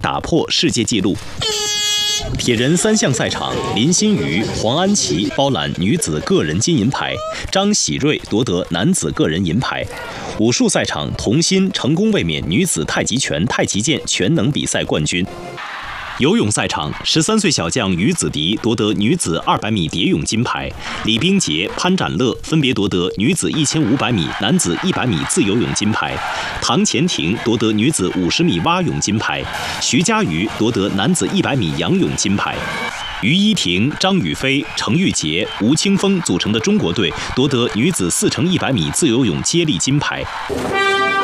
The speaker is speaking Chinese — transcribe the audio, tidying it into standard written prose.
打破世界纪录。铁人3项赛场，林心如、黄安琪包揽女子个人金银牌，张喜睿夺得男子个人银牌。武术赛场，童心成功卫冕女子太极拳、太极剑全能比赛冠军。游泳赛场，13岁小将于子迪夺得女子200米蝶泳金牌，李冰洁、潘展乐分别夺得女子1500米、男子100米自由泳金牌，唐钱婷夺得女子50米蛙泳金牌，徐嘉余夺得男子100米仰泳金牌。于依婷、张雨霏、程玉洁、吴青峰组成的中国队夺得女子4×100米自由泳接力金牌。